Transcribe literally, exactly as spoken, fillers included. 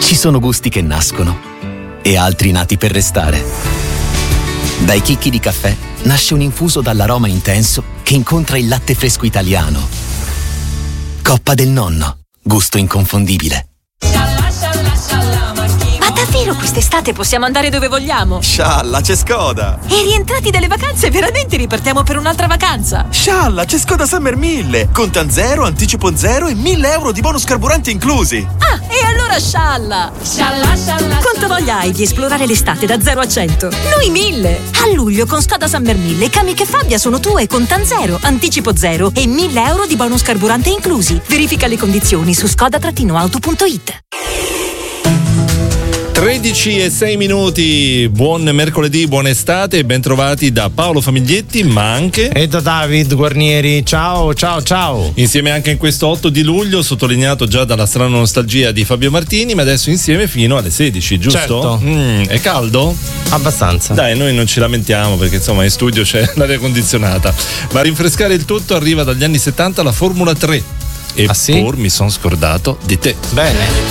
Ci sono gusti che nascono e altri nati per restare. Dai chicchi di caffè nasce un infuso dall'aroma intenso che incontra il latte fresco italiano. Coppa del Nonno, gusto inconfondibile. Ma davvero quest'estate possiamo andare dove vogliamo? Scialla, c'è Skoda! E rientrati dalle vacanze veramente ripartiamo per un'altra vacanza? Scialla, c'è Skoda Summer mille! Contan zero, anticipo zero e mille euro di bonus carburanti inclusi! Ah, e allora scialla! Scialla, scialla! Quanta voglia hai di esplorare l'estate da zero a cento? Noi mille! A luglio con Skoda Summer mille, Kamiq e Fabia sono tue con Tanzero, anticipo zero e mille euro di bonus carburante inclusi. Verifica le condizioni su skoda auto punto it. tredici e sei minuti, buon mercoledì, buona estate e ben trovati da Paolo Famiglietti, ma anche e da David Guarnieri. Ciao, ciao, ciao. Insieme anche in questo otto di luglio, sottolineato già dalla strana nostalgia di Fabio Martini, ma adesso insieme fino alle sedici, giusto? Certo. Mm, è caldo? Abbastanza. Dai, noi non ci lamentiamo perché insomma in studio c'è l'aria condizionata. Ma a rinfrescare il tutto arriva dagli anni settanta la Formula tre. E ah, sì? pur mi sono scordato di te. Bene.